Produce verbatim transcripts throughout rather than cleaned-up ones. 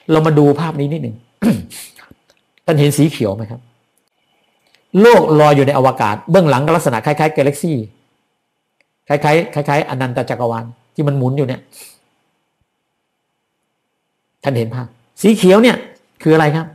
เรามาดูภาพนี้นิดหนึ่ง ท่านเห็นสีเขียวไหมครับโลกลอยอยู่ในอวกาศเบื้องหลังก็ลักษณะคล้ายๆกาแล็กซี่คล้ายๆคล้ายๆอนันตจักรวาลที่มันหมุนอยู่เนี่ยท่านเห็นภาพสีเขียวเนี่ยคืออะไรครับ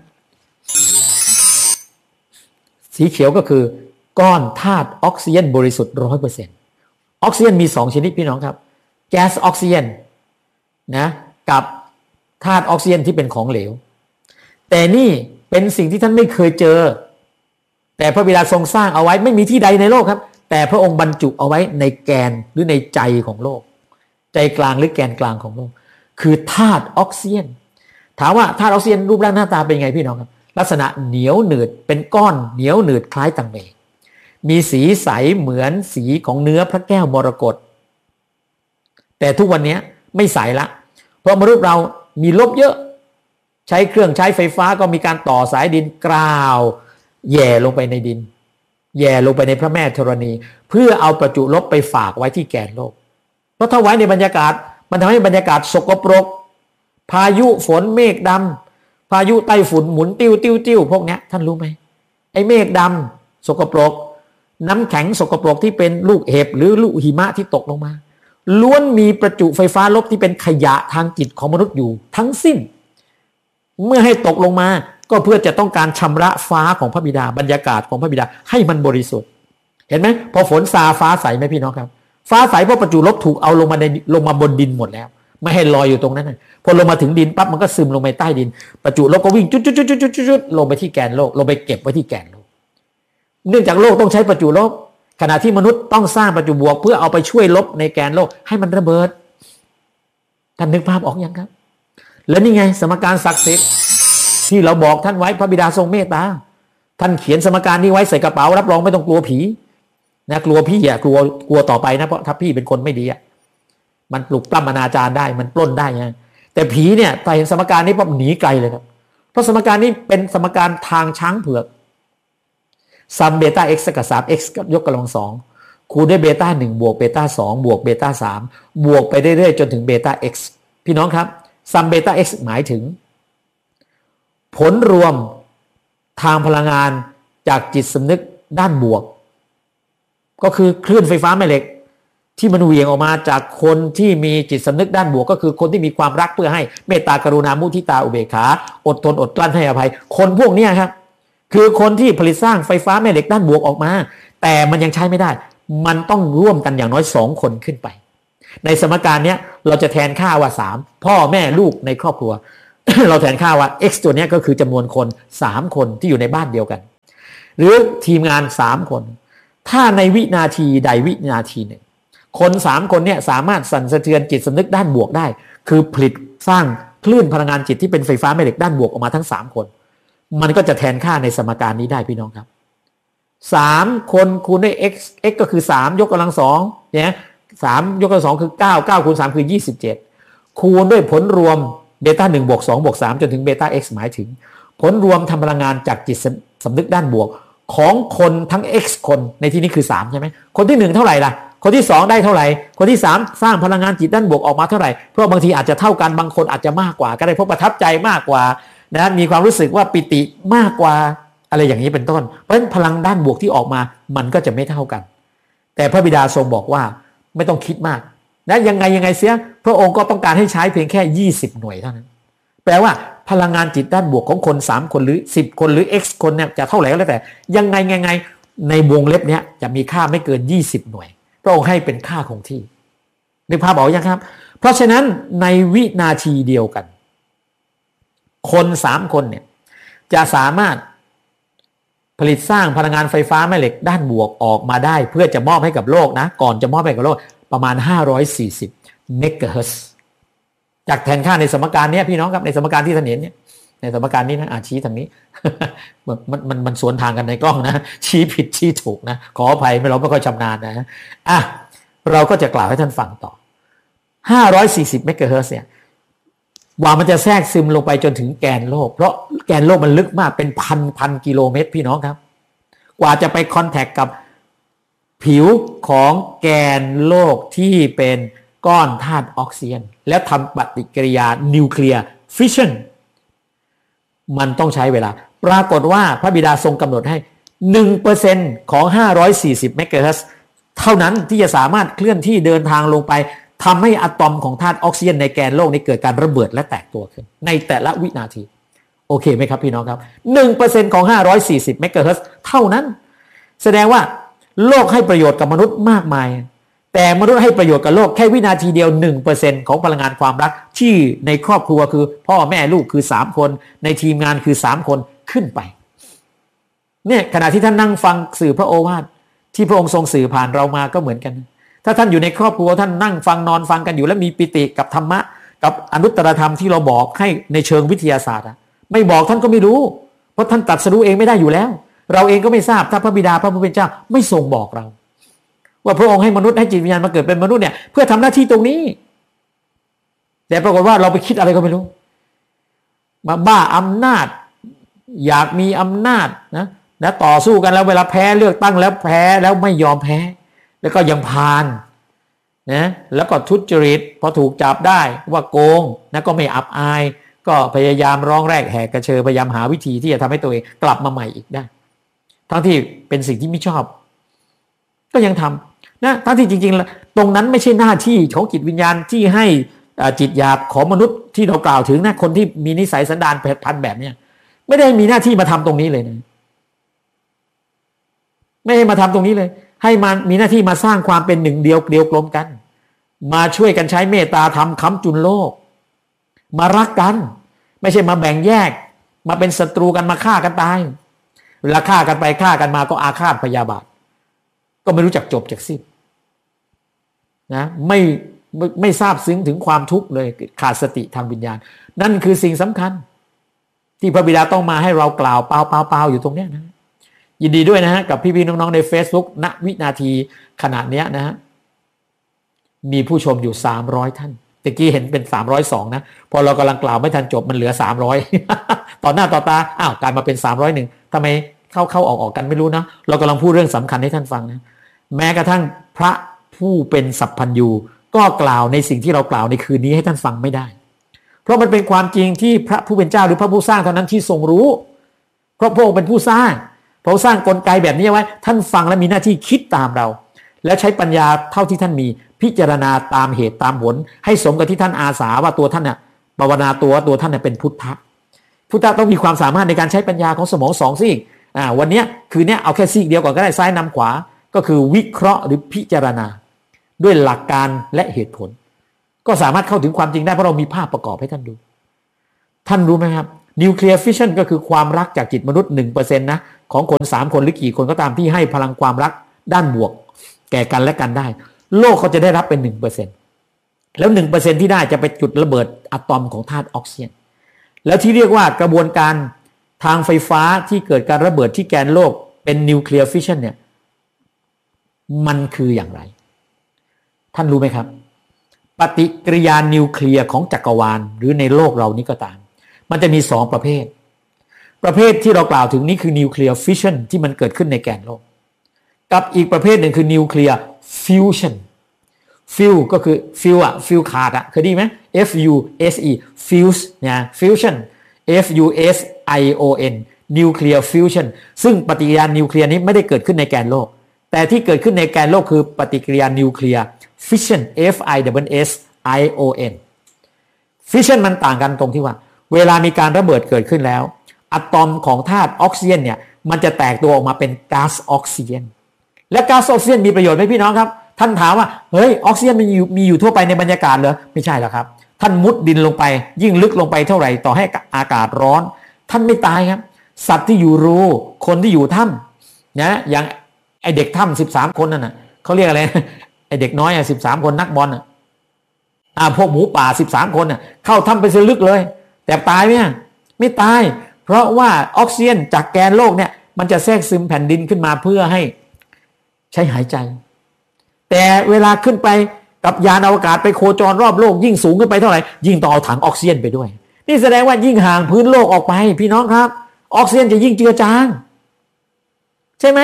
สีเขียวก็คือก้อนธาตุออกซิเจนบริสุทธิ์ ร้อยเปอร์เซ็นต์ ออกซิเจนมีสองชนิดพี่น้องครับแก๊สออกซิเจนนะกับธาตุออกซิเจนที่เป็นของเหลวแต่นี่เป็นสิ่งที่ท่านไม่เคยเจอแต่พระบิดาทรงสร้างเอาไว้ไม่มีที่ใดในโลกครับแต่พระองค์บรรจุเอาไว้ในแกนหรือในใจของโลกใจกลางหรือแกนกลางของโลกคือธาตุออกซิเจนถามว่าธาตุออกซิเจนรูปร่างหน้าตาเป็นไงพี่น้องครับลักษณะเหนียวหนืดเป็นก้อนเหนียวหนืดคล้ายตังเมมีสีใสเหมือนสีของเนื้อพระแก้วมรกตแต่ทุกวันนี้ไม่ใสละเพราะมนุษย์เรามีลบเยอะใช้เครื่องใช้ไฟฟ้าก็มีการต่อสายดินกราวแย่ลงไปในดินแย่ลงไปในพระแม่ธรณีเพื่อเอาประจุลบไปฝากไว้ที่แกนโลกเพราะถ้าไว้ในบรรยากาศมันทำให้บรรยากาศสกปรกพายุฝนเมฆดำพายุไต้ฝุ่นหมุนติ้วติ้วติ้วพวกนี้ท่านรู้ไหมไอ้เมฆดำสกปรกน้ำแข็งสกปรกที่เป็นลูกเห็บหรือลูกหิมะที่ตกลงมาล้วนมีประจุไฟฟ้าลบที่เป็นขยะทางจิตของมนุษย์อยู่ทั้งสิ้นเมื่อให้ตกลงมาก็เพื่อจะต้องการชำระฟ้าของพระบิดาบรรยากาศของพระบิดาให้มันบริสุทธิ์เห็นไหมพอฝนซาฟ้าใสไหมพี่น้องครับฟ้าใสเพราะประจุลบถูกเอาลงมาในลงมาบนดินหมดแล้วไม่ให้ลอยอยู่ตรงนั้นนะพอลงมาถึงดินปั๊บมันก็ซึมลงไปใต้ดินประจุลบก็วิ่งจุดจุดจุดจุดจุดจุดลงไปที่แกนโลกลงไปเก็บไว้ที่แกนโลกเนื่องจากโลกต้องใช้ประจุลบขณะที่มนุษย์ต้องสร้างประจุบวกเพื่อเอาไปช่วยลบในแกนโลกให้มันระเบิดท่านนึกภาพออกยังครับแล้วนี่ไงสมการศักดิ์สิทธิ์ที่เราบอกท่านไว้พระบิดาทรงเมตตาท่านเขียนสมการนี้ไว้ใส่กระเป๋ารับรองไม่ต้องกลัวผีนะกลัวพี่อ่ะกลัวกลัวต่อไปนะเพราะถ้าพี่เป็นคนไม่ดีอ่ะมันปลุกปล้ำอนาจารได้มันปล้นได้ไงแต่ผีเนี่ยถ้าเห็นสมการนี้ปั๊บหนีไกลเลยครับเพราะสมการนี้เป็นสมการทางช้างเผือกซัมเบต้า x กับ สาม x ยกกำลังสองคูณด้วยเบต้าหนึ่งบวกเบต้าสองบวกเบต้าสามบวกไปเรื่อยๆจนถึงเบต้า x พี่น้องครับซัมเบต้า x หมายถึงผลรวมทางพลังงานจากจิตสำนึกด้านบวกก็คือคลื่นไฟฟ้าแม่เหล็กที่มันเหวี่ยงออกมาจากคนที่มีจิตสำนึกด้านบวกก็คือคนที่มีความรักเพื่อให้เมตตากรุณามุทิตาอุเบกขาอดทนอดกลั้นให้อภัยคนพวกนี้ครับคือคนที่ผลิตสร้างไฟฟ้าแม่เหล็กด้านบวกออกมาแต่มันยังใช้ไม่ได้มันต้องร่วมกันอย่างน้อยสองคนขึ้นไปในสมการนี้เราจะแทนค่าว่าสามพ่อแม่ลูกในครอบครัว เราแทนค่าว่า x ตัวนี้ก็คือจำนวนคนสามคนที่อยู่ในบ้านเดียวกันหรือทีมงานสามคนถ้าในวินาทีใดวินาทีหนึ่งคนสามคนเนี่ยสามารถสั่นสะเทือนจิตสำนึกด้านบวกได้คือผลิตสร้างคลื่นพลังงานจิตที่เป็นไฟฟ้าแม่เหล็กด้านบวกออกมาทั้งสามคนมันก็จะแทนค่าในสมการนี้ได้พี่น้องครับสามคนคูณด้วย x x ก็คือสามยกกำลังสองเนี่ยสามยกกำลังสองคือเก้า เก้าคูณสามคือยี่สิบเจ็ดคูณด้วยผลรวมเบต้าหนึ่งบวกสองบวกสามจนถึงเบต้า x หมายถึงผลรวมทำพลังงานจากจิตสำนึกด้านบวกของคนทั้ง x คนในที่นี้คือสามใช่ไหมคนที่หนึ่งเท่าไหร่ล่ะคนที่สองได้เท่าไหร่คนที่สามสร้างพลังงานจิตด้านบวกออกมาเท่าไหร่เพราะบางทีอาจจะเท่ากันบางคนอาจจะมากกว่าก็ได้เพราะประทับใจมากกว่านะมีความรู้สึกว่าปิติมากกว่าอะไรอย่างนี้เป็นต้นเพราะฉะนั้นพลังด้านบวกที่ออกมามันก็จะไม่เท่ากันแต่พระบิดาทรงบอกว่าไม่ต้องคิดมากนะยังไงยังไงเสียพระองค์ก็ต้องการให้ใช้เพียงแค่ยี่สิบหน่วยเท่านั้นแปลว่าพลังงานจิตด้านบวกของคนสามคนหรือสิบคนหรือ x คนเนี่ยจะเท่าไหร่ก็แล้วแต่ยังไงยังไงในวงเล็บเนี้ยจะมีค่าไม่เกินยี่สิบหน่วยพระองค์ให้เป็นค่าคงที่นึกภาพออกยังครับเพราะฉะนั้นในวินาทีเดียวกันคนสามคนเนี่ยจะสามารถผลิตสร้างพลังงานไฟฟ้าแม่เหล็กด้านบวกออกมาได้เพื่อจะมอบให้กับโลกนะก่อนจะมอบให้กับโลกประมาณห้าร้อยสี่สิบเมกะเฮิรตซ์จากแทนค่าในสมการนี้พี่น้องครับในสมการที่ท่านเห็นเนี่ยในสมการนี้นะอ่ะชี้ทางนี้ มันมันมันสวนทางกันในกล้องนะชี้ผิดชี้ถูกนะขออภัยไม่เราไม่ค่อยชำนาญนะอ่ะเราก็จะกล่าวให้ท่านฟังต่อห้าร้อยสี่สิบเมกะเฮิรตซ์เนี่ยว่ามันจะแทรกซึมลงไปจนถึงแกนโลกเพราะแกนโลกมันลึกมากเป็นพันพันกิโลเมตรพี่น้องครับกว่าจะไปคอนแทคกับผิวของแกนโลกที่เป็นก้อนธาตุออกซิเจนแล้วทำปฏิกิริยานิวเคลียร์ฟิชชันมันต้องใช้เวลาปรากฏว่าพระบิดาทรงกำหนดให้ หนึ่งเปอร์เซ็นต์ ของห้าร้อยสี่สิบเมกะเฮิรตซ์เท่านั้นที่จะสามารถเคลื่อนที่เดินทางลงไปทำให้อะตอมของธาตุออกซิเจนในแกนโลกนี้เกิดการระเบิดและแตกตัวขึ้นในแต่ละวินาทีโอเคไหมครับพี่น้องครับ หนึ่งเปอร์เซ็นต์ ของห้าร้อยสี่สิบเมกะเฮิรตซ์เท่านั้นแสดงว่าโลกให้ประโยชน์กับมนุษย์มากมายแต่มนุษย์ให้ประโยชน์กับโลกแค่วินาทีเดียว หนึ่งเปอร์เซ็นต์ ของพลังงานความรักที่ในครอบครัวคือพ่อแม่ลูกคือสามคนในทีมงานคือสามคนขึ้นไปเนี่ยขณะที่ท่านนั่งฟังสื่อพระโอวาทที่พระองค์ทรงสื่อผ่านเรามาก็เหมือนกันถ้าท่านอยู่ในครอบครัวท่านนั่งฟังนอนฟังกันอยู่แล้วมีปิติกับธรรมะกับอนุตตรธรรมที่เราบอกให้ในเชิงวิทยาศาสตร์ไม่บอกท่านก็ไม่รู้เพราะท่านตรัสรู้เองไม่ได้อยู่แล้วเราเองก็ไม่ทราบถ้าพระบิดาพระผู้เป็นเจ้าไม่ทรงบอกเราว่าพระองค์ให้มนุษย์ให้จิตวิญญาณมาเกิดเป็นมนุษย์เนี่ยเพื่อทำหน้าที่ตรงนี้แต่ปรากฏว่าเราไปคิดอะไรก็ไม่รู้มาบ้าอำนาจอยากมีอำนาจนะนะต่อสู้กันแล้วเวลาแพ้เลือกตั้งแล้วแพ้แล้วไม่ยอมแพ้แล้วก็ยังพานนะแล้วก็ทุจริตพอถูกจับได้ว่าโกงนะก็ไม่อับอายก็พยายามร้องแรกแหกกระเชอพยายามหาวิธีที่จะทำให้ตัวเองกลับมาใหม่อีกได้ทั้งที่เป็นสิ่งที่ไม่ชอบก็ยังทำนะทั้งที่จริงๆตรงนั้นไม่ใช่หน้าที่ของจิตวิญญาณที่ให้จิตหยาบของมนุษย์ที่เรากล่าวถึงนะคนที่มีนิสัยสันดานพันแบบเนี้ยไม่ได้มีหน้าที่มาทำตรงนี้เลยนะไม่ให้มาทำตรงนี้เลยให้มันมีหน้าที่มาสร้างความเป็นหนึ่งเดียวเดียวกลมกันมาช่วยกันใช้เมตตาธรรมค้ำจุนโลกมารักกันไม่ใช่มาแบ่งแยกมาเป็นศัตรูกันมาฆ่ากันตายเวลาฆ่ากันไปฆ่ากันมาก็อาฆาตพยาบาทก็ไม่รู้จักจบจากสิ้นนะไม่ไม่ไม่ทราบซึ้งถึงความทุกข์เลยขาดสติทางวิญญาณนั่นคือสิ่งสำคัญที่พระบิดาต้องมาให้เรากล่าวเปล่าเปล่าเปล่าอยู่ตรงนี้นะยินดีด้วยนะฮะกับพี่ๆน้องๆใน Facebook ณวินาทีขณะนี้นะฮะมีผู้ชมอยู่สามร้อยท่านตะกี้เห็นเป็นสามร้อยสองนะพอเรากำลังกล่าวไม่ทันจบมันเหลือสามร้อย ต่อหน้าต่อตาอ้าวกลายมาเป็นสามร้อยเอ็ดทำไมเข้าเข้าออกออกกันไม่รู้นะเรากำลังพูดเรื่องสำคัญให้ท่านฟังนะแม้กระทั่งพระผู้เป็นสัพพัญญูก็กล่าวในสิ่งที่เรากล่าวในคืนนี้ให้ท่านฟังไม่ได้เพราะมันเป็นความจริงที่พระผู้เป็นเจ้าหรือพระผู้สร้างเท่านั้นที่ทรงรู้เพราะพระองค์เป็นผู้สร้างพระองค์สร้างกลไกแบบนี้ไว้ท่านฟังและมีหน้าที่คิดตามเราและใช้ปัญญาเท่าที่ท่านมีพิจารณาตามเหตุตามผลให้สมกับที่ท่านอาสาว่าตัวท่านน่ะภาวนาตัวตัวท่านน่ะเป็นพุทธะพุทธะต้องมีความสามารถในการใช้ปัญญาของสมองสองซีกอ่าวันนี้คืนนี้เอาแค่ซีกเดียวก่อนก็ได้ซ้ายนำขวาก็คือวิเคราะห์หรือพิจารณาด้วยหลักการและเหตุผลก็สามารถเข้าถึงความจริงได้เพราะเรามีภาพประกอบให้ท่านดูท่านรู้ไหมครับนิวเคลียร์ฟิชชั่นก็คือความรักจากจิตมนุษย์ หนึ่งเปอร์เซ็นต์ นะของคนสามคนหรือกี่คนก็ตามที่ให้พลังความรักด้านบวกแก่กันและกันได้โลกเขาจะได้รับเป็น หนึ่งเปอร์เซ็นต์ แล้ว หนึ่งเปอร์เซ็นต์ ที่ได้จะไปจุดระเบิดอะตอมของธาตุออกซิเจนแล้วที่เรียกว่ากระบวนการทางไฟฟ้าที่เกิดการระเบิดที่แกนโลกเป็นนิวเคลียร์ฟิชชั่นเนี่ยมันคืออย่างไรท่านรู้ไหมครับปฏิกิริยานิวเคลียร์ของจักรวาลหรือในโลกเรานี้ก็ตามมันจะมีสองประเภทประเภทที่เรากล่าวถึงนี้คือนิวเคลียร์ฟิชชั่นที่มันเกิดขึ้นในแกนโลกกับอีกประเภทหนึ่งคือนิวเคลียร์ฟิวชั่นฟิวก็คือฟิวอะฟิวขาดอะเคยได้ไหม F U S E fuse เนี่ย fusion F U S I O N nuclear fusion ซึ่งปฏิกิริยานิวเคลียร์นี้ไม่ได้เกิดขึ้นในแกนโลกแต่ที่เกิดขึ้นในแกนโลกคือปฏิกิริยานิวเคลียร์ fission F I S S I O N fission มันต่างกันตรงที่ว่าเวลามีการระเบิดเกิดขึ้นแล้วอะตอมของธาตุออกซิเจนเนี่ยมันจะแตกตัวออกมาเป็นก๊าซออกซิเจนและก๊าซออกซิเจนมีประโยชน์ไหมพี่น้องครับท่านถามว่าเฮ้ยออกซิเจนมันอยู่มีอยู่ทั่วไปในบรรยากาศเหรอไม่ใช่หรอกครับท่านมุดดินลงไปยิ่งลึกลงไปเท่าไหร่ต่อให้อากาศร้อนท่านไม่ตายครับสัตว์ที่อยู่รูคนที่อยู่ถ้ำนะอย่างไอเด็กถ้ำสิบสามคนนั่นน่ะเขาเรียกอะไรไอเด็กน้อยอ่ะสิบสามคนนักบอลอ่ะอ่าพวกหมูป่าสิบสามคนน่ะเข้าถ้ำไปลึกเลยแต่ตายไหมไม่ตายเพราะว่าออกซิเจนจากแกนโลกเนี่ยมันจะแทรกซึมแผ่นดินขึ้นมาเพื่อให้ใช้หายใจแต่เวลาขึ้นไปกับยานอวกาศไปโคจรรอบโลกยิ่งสูงขึ้นไปเท่าไหร่ยิ่งต้องเอาถังออกซิเจนไปด้วยนี่แสดงว่ายิ่งห่างพื้นโลกออกไปพี่น้องครับออกซิเจนจะยิ่งเจือจางใช่ไหม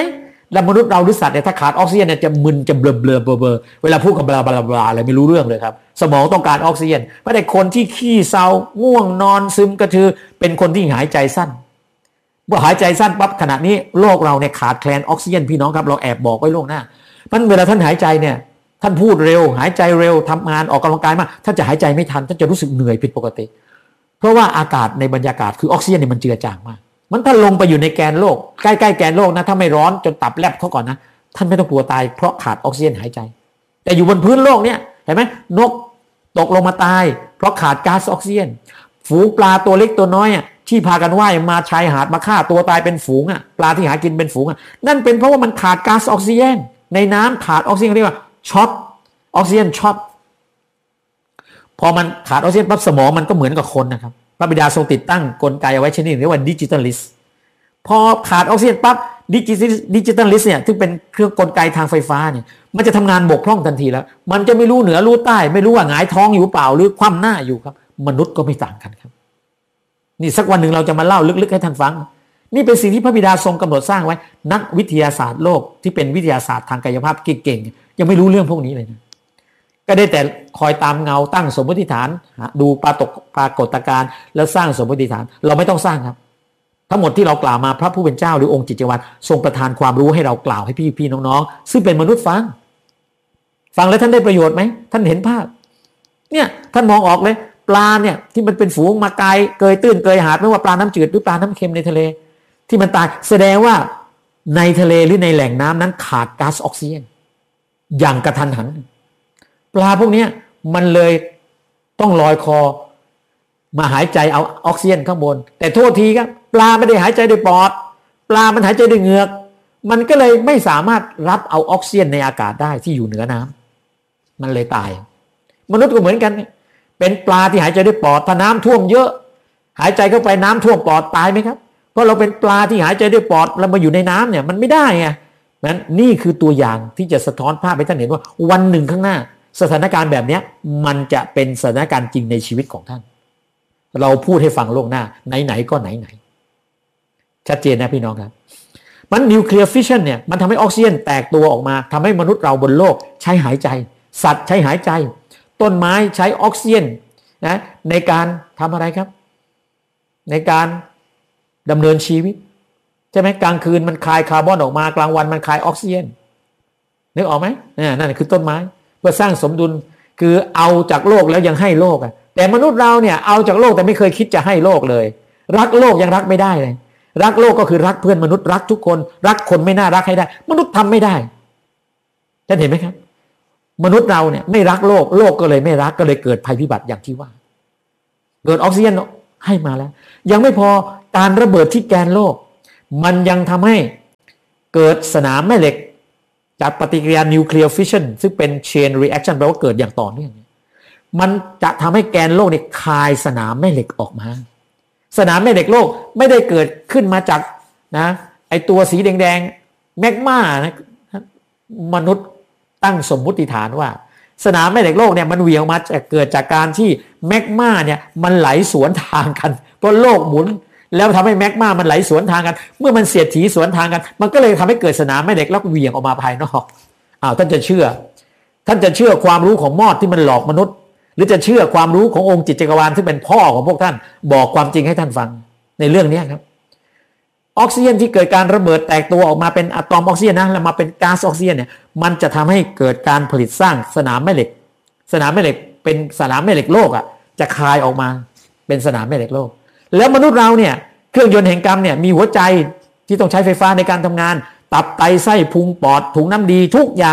แล้วมนุษย์เราหรือสัตว์เนี่ยถ้าขาดออกซิเจนเนี่ยจะมึนจะเบลอเบลอเบลอเวลาพูดกับบลาบลาบลาอะไรไม่รู้เรื่องเลยครับสมองต้องการออกซิเจนไม่ได้คนที่ขี้เศร้าง่วงนอนซึมกระชือเป็นคนที่หายใจสั้นเมื่อหายใจสั้นปั๊บขณะนี้โลกเราเนี่ยขาดแคลนออกซิเจนพี่น้องครับเราแอบบอกไว้ล่วงหน้ามันเวลาท่านหายใจเนี่ยท่านพูดเร็วหายใจเร็วทำงานออกกำลังกายมากท่านจะหายใจไม่ทันท่านจะรู้สึกเหนื่อยผิดปกติเพราะว่าอากาศในบรรยากาศคือออกซิเจนเนี่ยมันเจือจางมากมันถ้าลงไปอยู่ในแกนโลกใกล้ๆแกนโลกนะถ้าไม่ร้อนจนตับแลบเขาก่อนนะท่านไม่ต้องกลัวตายเพราะขาดออกซิเจนหายใจแต่อยู่บนพื้นโลกเนี่ยเห็นไหมนกตกลงมาตายเพราะขาดก๊าซออกซิเจนฝูงปลาตัวเล็กตัวน้อยอ่ะที่พากันว่ายมาชายหาดมาฆ่าตัวตายเป็นฝูงอ่ะปลาที่หากินเป็นฝูงอ่ะนั่นเป็นเพราะว่ามันขาดก๊าซออกซิเจนในน้ำขาดออกซิเจนเรียกว่าช็อตออกซิเจนช็อตพอมันขาดออกซิเจนปั๊บสมองมันก็เหมือนกับคนนะครับพระบิดาทรงติดตั้งกลไกเอาไว้ชนิดเรียกว่าดิจิทัลลิสพอขาดออกซิเจนปั๊บดิจิดิจิทัลลิสเนี่ยซึ่งเป็นเครื่องกลไกทางไฟฟ้าเนี่ยมันจะทำงานบกพร่องทันทีแล้วมันจะไม่รู้เหนือรู้ใต้ไม่รู้ว่าหงายท้องอยู่เปล่าหรือคว่ำหน้าอยู่ครับมนุษย์ก็ไม่ต่างกันครับนี่สักวันหนึ่งเราจะมาเล่าลึกๆให้ท่านฟังนี่เป็นสิ่งที่พระบิดาทรงกำหนดสร้างไว้นักวิทยาศาสตร์โลกที่เป็นวิทยาศาสตร์ทางกายภาพเก่งๆยังไม่รู้เรื่องพวกนี้เลยนะก็ได้แต่คอยตามเงาตั้งสมมติฐานดูปรากฏปรากฏการณ์แล้วสร้างสมมติฐานเราไม่ต้องสร้างครับทั้งหมดที่เรากล่าวมาพระผู้เป็นเจ้าหรือองค์จิตจักรวาลทรงประทานความรู้ให้เรากล่าวให้พี่พี่น้องๆซึ่งเป็นมนุษย์ฟังฟังแล้วท่านได้ประโยชน์ไหมท่านเห็นภาพเนี่ยท่านมองออกเลยปลาเนี่ยที่มันเป็นฝูงมาไกลเกยตื้นเกยหาดไม่ว่าปลาน้ำจืดหรือปลาน้ำเค็มในทะเลที่มันตายแสดงว่าในทะเลหรือในแหล่งน้ำนั้นขาดก๊าซออกซิเจนอย่างกระทันหันปลาพวกนี้มันเลยต้องลอยคอมาหายใจเอาออกซิเจนข้างบนแต่โทษทีครับปลาไม่ได้หายใจด้วยปอดปลามันหายใจด้วยเหงือกมันก็เลยไม่สามารถรับเอาออกซิเจนในอากาศได้ที่อยู่เหนือน้ำมันเลยตายมนุษย์ก็เหมือนกันเป็นปลาที่หายใจด้วยปอดถ้าน้ำท่วมเยอะหายใจเข้าไปน้ำท่วมปอดตายไหมครับเพราะเราเป็นปลาที่หายใจด้วยปอดแล้วมาอยู่ในน้ำเนี่ยมันไม่ได้ไงนั้นนี่คือตัวอย่างที่จะสะท้อนภาพให้ท่านเห็นว่าวันหนึ่งข้างหน้าสถานการณ์แบบนี้มันจะเป็นสถานการณ์จริงในชีวิตของท่านเราพูดให้ฟังล่วงหน้าไหนๆก็ไหนๆชัดเจนนะพี่น้องครับมันนิวเคลียร์ฟิชชันเนี่ยมันทำให้ออกซิเจนแตกตัวออกมาทำให้มนุษย์เราบนโลกใช้หายใจสัตว์ใช้หายใจต้นไม้ใช้ออกซิเจนนะในการทำอะไรครับในการดำเนินชีวิตใช่ไหมกลางคืนมันคายคาร์บอนออกมากลางวันมันคายออกซิเจนนึกออกไหมนั่นคือต้นไม้เพื่อสร้างสมดุลคือเอาจากโลกแล้วยังให้โลกอ่ะแต่มนุษย์เราเนี่ยเอาจากโลกแต่ไม่เคยคิดจะให้โลกเลยรักโลกยังรักไม่ได้เลยรักโลกก็คือรักเพื่อนมนุษย์รักทุกคนรักคนไม่น่ารักให้ได้มนุษย์ทำไม่ได้ท่านเห็นไหมครับมนุษย์เราเนี่ยไม่รักโลกโลกก็เลยไม่รักก็เลยเกิดภัยพิบัติอย่างที่ว่าเกิดออกซิเจนให้มาแล้วยังไม่พอการระเบิดที่แกนโลกมันยังทำให้เกิดสนามแม่เหล็กจากปฏิกิริยานิวเคลียร์ฟิชชันซึ่งเป็นเชนรีแอคชั่นแปลว่าเกิดอย่างต่อเนื่องมันจะทำให้แกนโลกเนี่ยคายสนามแม่เหล็กออกมาสนามแม่เหล็กโลกไม่ได้เกิดขึ้นมาจากนะไอตัวสีแดงๆแมกมานะมนุษย์ตั้งสมมุติฐานว่าสนามแม่เหล็กโลกเนี่ยมันเหวี่ยงมาจากเกิดจากการที่แมกมาเนี่ยมันไหลสวนทางกันเพราะโลกหมุนแล้วทำให้แมกมามันไหลสวนทางกันเมื่อมันเสียดถีสวนทางกันมันก็เลยทำให้เกิดสนามแม่เหล็กแล้วเหวี่ยงออกมาภายนอกอ้าวท่านจะเชื่อท่านจะเชื่อความรู้ของมอดที่มันหลอกมนุษย์หรือจะเชื่อความรู้ขององค์จิตจักรวาลที่เป็นพ่อของพวกท่านบอกความจริงให้ท่านฟังในเรื่องนี้ครับออกซิเจนที่เกิดการระเบิดแตกตัวออกมาเป็นอะตอมออกซิเจนนะแล้วมาเป็นก๊าซออกซิเจนเนี่ยมันจะทำให้เกิดการผลิตสร้างสนามแม่เหล็กสนามแม่เหล็กเป็นสนามแม่เหล็กโลกอ่ะจะคายออกมาเป็นสนามแม่เหล็กโลกแล้วมนุษย์เราเนี่ยเครื่องยนต์แห่งกรรมเนี่ยมีหัวใจที่ต้องใช้ไฟฟ้าในการทำงานตับไตไส้พุงปอดถุงน้ำดีทุกอย่าง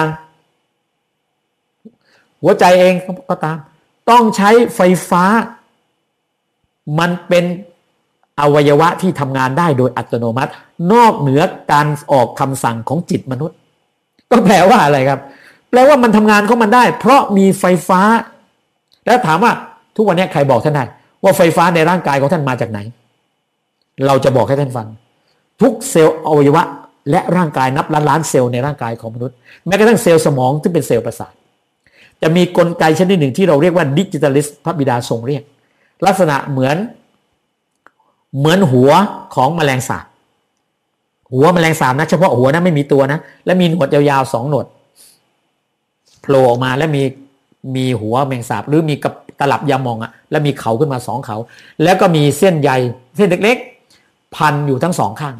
หัวใจเองก็ตามต้องใช้ไฟฟ้ามันเป็นอวัยวะที่ทำงานได้โดยอัตโนมัตินอกเหนือการออกคำสั่งของจิตมนุษย์ก็แปลว่าอะไรครับแปลว่ามันทำงานของมันได้เพราะมีไฟฟ้าแล้วถามว่าทุกวันนี้ใครบอกท่านได้ว่าไฟฟ้าในร่างกายของท่านมาจากไหนเราจะบอกให้ท่านฟังทุกเซลล์อวัยวะและร่างกายนับล้านล้านเซลล์ในร่างกายของมนุษย์แม้กระทั่งเซลล์สมองที่เป็นเซลล์ประสาทจะมีกลไกชนิดหนึ่งที่เราเรียกว่าดิจิทัลลิสต์พระบิดาทรงเรียกลักษณะเหมือนเหมือนหัวของแมลงสาบหัวแมลงสาบนะเฉพาะหัวนะไม่มีตัวนะและมีหนวดยาวๆสองหนวดโผล่ออกมาและมีมีหัวแมงสาบหรือมีกับตลับยามองอะแล้วมีเขาขึ้นมาสองเขาแล้วก็มีเส้นใยเส้นเล็กๆพันอยู่ทั้งสองข้าง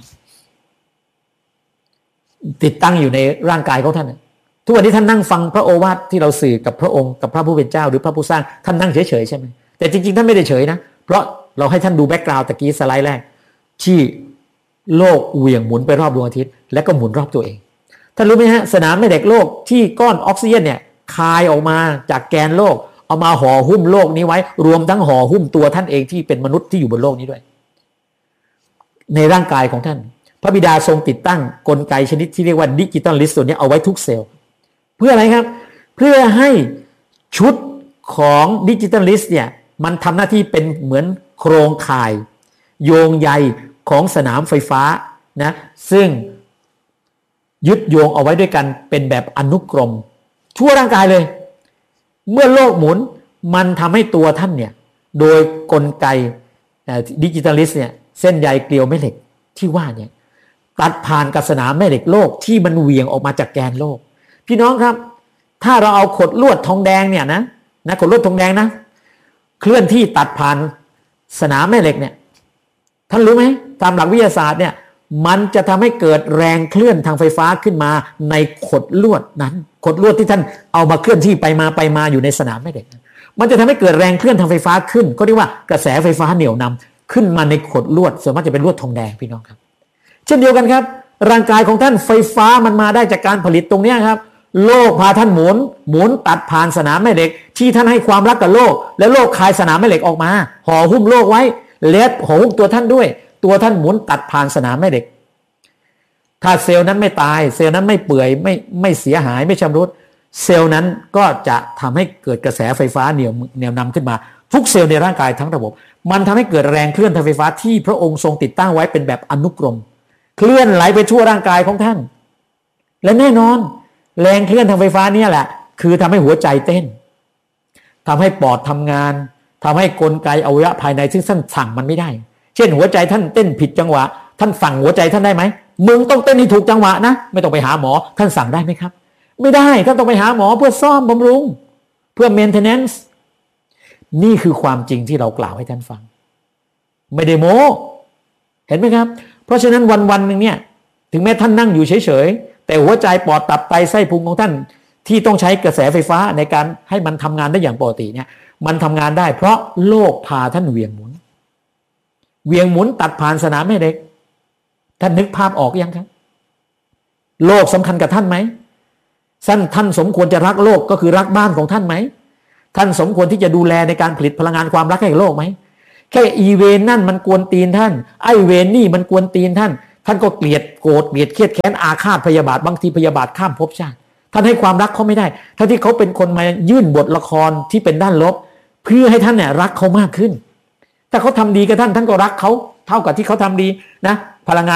ติดตั้งอยู่ในร่างกายของท่านทุกวันนี้ท่านนั่งฟังพระโอวาทที่เราสื่อกับพระองค์กับพระผู้เป็นเจ้าหรือพระผู้สร้างท่านนั่งเฉยๆใช่ไหมแต่จริงๆท่านไม่ได้เฉยนะเพราะเราให้ท่านดูแบ็กกราวด์ตะกี้สไลด์แรกที่โลกเหวี่ยงหมุนไปรอบดวงอาทิตย์และก็หมุนรอบตัวเองท่านรู้ไหมฮะสนามแม่เหล็กโลกที่ก้อนออกซิเจนเนี่ยคายออกมาจากแกนโลกเอามาห่อหุ้มโลกนี้ไว้รวมทั้งห่อหุ้มตัวท่านเองที่เป็นมนุษย์ที่อยู่บนโลกนี้ด้วยในร่างกายของท่านพระบิดาทรงติดตั้งกลไกชนิดที่เรียกว่าดิจิตอลลิสต์ตัวนี้เอาไว้ทุกเซลล์เพื่ออะไรครับเพื่อให้ชุดของดิจิตอลลิสต์เนี่ยมันทำหน้าที่เป็นเหมือนโครงข่ายโยงใยของสนามไฟฟ้านะซึ่งยึดโยงเอาไว้ด้วยกันเป็นแบบอนุกรมทั่วร่างกายเลยเมื่อโลกหมุนมันทำให้ตัวท่านเนี่ยโดยกลไกดิจิตอลลิสต์เนี่ยเส้นใยเกลียวแม่เหล็กที่ว่าเนี่ยตัดผ่านกับสนามแม่เหล็กโลกที่มันเหวี่ยงออกมาจากแกนโลกพี่น้องครับถ้าเราเอาขดลวดทองแดงเนี่ยนะนะขดลวดทองแดงนะเคลื่อนที่ตัดผ่านสนามแม่เหล็กเนี่ยท่านรู้ไหมตามหลักวิทยาศาสตร์เนี่ยมันจะทำให้เกิดแรงเคลื่อนทางไฟฟ้าขึ้นมาในขดลวดนั้นขดลวดที่ท่านเอามาเคลื่อนที่ไปมาไปมาอยู่ในสนามแม่เหล็กมันจะทำให้เกิดแรงเคลื่อนทางไฟฟ้าขึ้นก็เรียกว่ากระแสไฟฟ้าเหนี่ยวนำขึ้นมาในขดลวดส่วนมากจะเป็นลวดทองแดงพี่น้องครับเช่นเดียวกันครับร่างกายของท่านไฟฟ้ามันมาได้จากการผลิตตรงนี้ครับโลกพาท่านหมุนหมุนตัดผ่านสนามแม่เหล็กที่ท่านให้ความรักกับโลกและโลกคายสนามแม่เหล็กออกมาห่อหุ้มโลกไว้และห่อหุ้มตัวท่านด้วยตัวท่านหมุนตัดผ่านสนามแม่เหล็กถ้าเซลล์นั้นไม่ตายเซลล์นั้นไม่เปื่อยไม่ไม่เสียหายไม่ชำรุดเซลล์นั้นก็จะทำให้เกิดกระแสไฟฟ้าเหนี่ยวเหนี่ยวนำขึ้นมาทุกเซลล์ในร่างกายทั้งระบบมันทำให้เกิดแรงเคลื่อนทางไฟฟ้าที่พระองค์ทรงติดตั้งไว้เป็นแบบอนุกรมเคลื่อนไหลไปทั่วร่างกายของท่านและแน่นอนแรงเคลื่อนทางไฟฟ้านี่แหละคือทำให้หัวใจเต้นทำให้ปอดทำงานทำให้กลไกอวัยวะภายในซึ่งท่านสั่งมันไม่ได้เช่นหัวใจท่านเต้นผิดจังหวะท่านสั่งหัวใจท่านได้ไหมมึงต้องเต้นให้ถูกจังหวะนะไม่ต้องไปหาหมอท่านสั่งได้ไหมครับไม่ได้ท่านต้องไปหาหมอเพื่อซ่อมบำรุงเพื่อ maintenance นี่คือความจริงที่เรากล่าวให้ท่านฟังไม่ได้โม้เห็นไหมครับเพราะฉะนั้นวันวันหนึ่งเนี่ยถึงแม้ท่านนั่งอยู่เฉยๆแต่หัวใจปอดตับไตไส้พุงของท่านที่ต้องใช้กระแสไฟฟ้าในการให้มันทำงานได้อย่างปกติเนี่ยมันทำงานได้เพราะโลกพาท่านเหวี่ยงหมุนเหวี่ยงหมุนตัดผ่านสนามแม่เหล็กท่านนึกภาพออกยังครับโลกสำคัญกับท่านไหมท่านท่านสมควรจะรักโลกก็คือรักบ้านของท่านไหมท่านสมควรที่จะดูแลในการผลิตพลังงานความรักให้โลกไหมแค่อีเวนนั่นมันกวนตีนท่านไอเวนนี่มันกวนตีนท่านท่านก็เกลียดโกรธเกลียดเครียดแค้นอาฆาตพยาบาทบางทีพยาบาทข้ามภพชาติท่านให้ความรักเขาไม่ได้ถ้าที่เขาเป็นคนมายื่นบทละครที่เป็นด้านลบเพื่อให้ท่านเนี่ยรักเขามากขึ้นถ้าเขาทำดีกับท่านท่านก็รักเขาเท่ากับที่เขาทำดีนะพลังงาน